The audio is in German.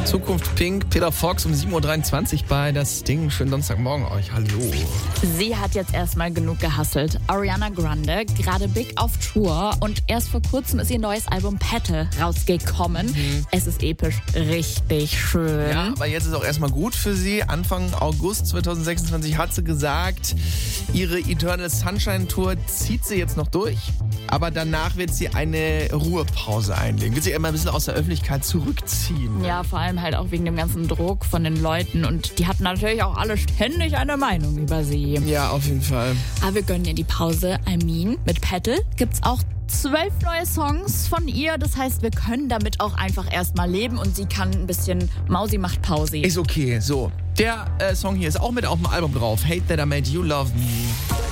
Zukunft Pink, Peter Fox um 7.23 Uhr bei das Ding. Schönen Donnerstagmorgen euch. Hallo. Sie hat jetzt erstmal genug gehustelt. Ariana Grande, gerade big auf Tour und erst vor kurzem ist ihr neues Album Petal rausgekommen. Es ist episch, richtig schön. Ja, aber jetzt ist auch erstmal gut für sie. Anfang August 2026 hat sie gesagt, ihre Eternal Sunshine Tour zieht sie jetzt noch durch. Aber danach wird sie eine Ruhepause einlegen. Wird sie immer ein bisschen aus der Öffentlichkeit zurückziehen. Ja, vor allem halt auch wegen dem ganzen Druck von den Leuten. Und die hatten natürlich auch alle ständig eine Meinung über sie. Ja, auf jeden Fall. Aber wir gönnen ihr die Pause. I mean, mit Petal gibt's auch 12 neue Songs von ihr. Das heißt, wir können damit auch einfach erstmal leben und sie kann ein bisschen Mausi macht Pause. Ist okay, so. Der Song hier ist auch mit auf dem Album drauf. Hate That I Made You Love Me.